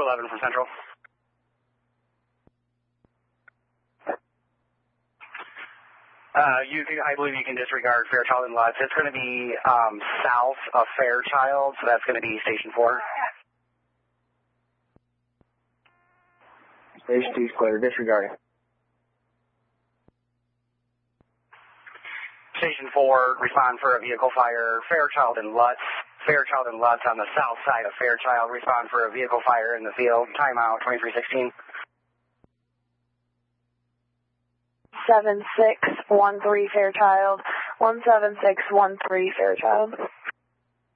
211 from Central. I believe you can disregard Fairchild and Lutz. It's going to be south of Fairchild, so that's going to be Station 4. Station 2 is clear. Disregarding. Station 4, respond for a vehicle fire. Fairchild and Lutz. Fairchild and Lutz on the south side of Fairchild. Respond for a vehicle fire in the field. Timeout 2316. 7613 Fairchild. 17613 Fairchild.